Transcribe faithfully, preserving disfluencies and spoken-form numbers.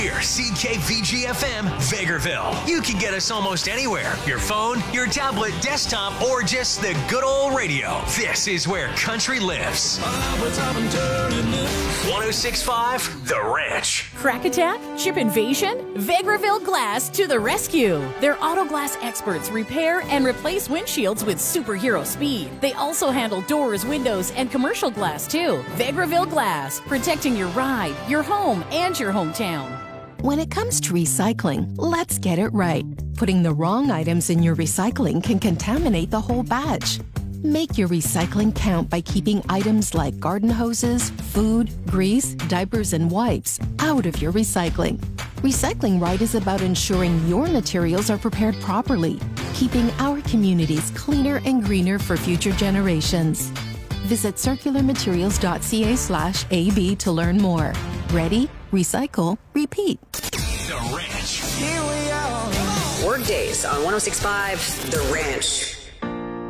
Here, C K V G F M, Vegreville. You can get us almost anywhere. Your phone, your tablet, desktop, or just the good old radio. This is where country lives. one oh six point five, The Ranch. Crack attack? Chip invasion? Vegreville Glass to the rescue. Their auto glass experts repair and replace windshields with superhero speed. They also handle doors, windows, and commercial glass too. Vegreville Glass, protecting your ride, your home, and your hometown. When it comes to recycling, let's get it right. Putting the wrong items in your recycling can contaminate the whole batch. Make your recycling count by keeping items like garden hoses, food, grease, diapers, and wipes out of your recycling. Recycling right is about ensuring your materials are prepared properly, keeping our communities cleaner and greener for future generations. Visit circularmaterials.ca slash AB to learn more. Ready? Recycle. Repeat. The Ranch. Work days on one oh six point five The Ranch.